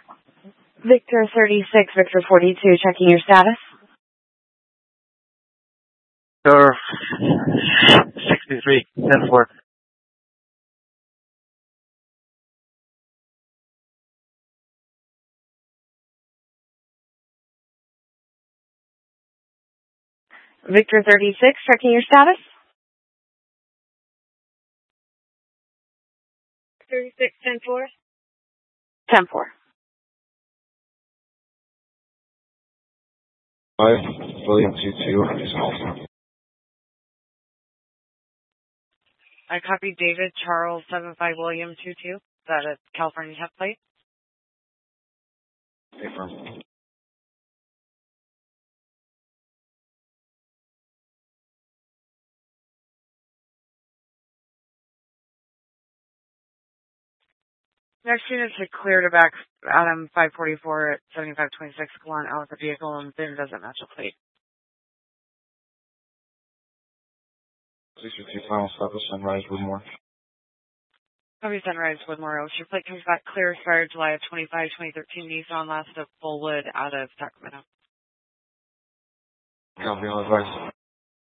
Victor 36, Victor 42, checking your status. Victor 63, 10-4. Victor 36, checking your status. 36, 10-4. 10-4. 5, William 2-2, is Alpha. I copied David Charles 75 William 22. Is that a California temp plate? Confirm. Next unit to clear to back Adam 544 at 7526. Go on out with the vehicle and then doesn't match a plate. 62 final stop of Sunrise Woodmore. Copy Sunrise Woodmore. Your plate comes back clear, expired July of 25, 2013. Nissan last of Bullwood out of Sacramento. Copy, all advice.